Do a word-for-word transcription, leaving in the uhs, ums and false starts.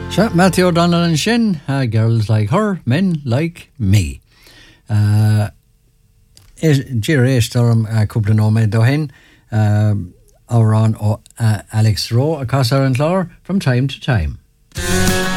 Matthew O'Donnell and Shin, uh, girls like her, men like me. Gira Eistorm, Cúpla Nóméid Dohin, Áran ó Alex Rowe, across our and from time to time.